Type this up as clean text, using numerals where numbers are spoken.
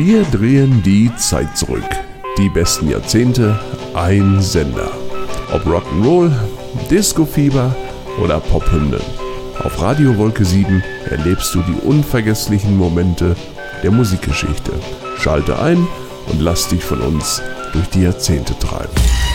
Wir drehen die Zeit zurück. Die besten Jahrzehnte, ein Sender. Ob Rock'n'Roll, Disco-Fieber oder Pophymnen. Auf Radio Wolke 7 erlebst du die unvergesslichen Momente der Musikgeschichte. Schalte ein und lass dich von uns durch die Jahrzehnte treiben.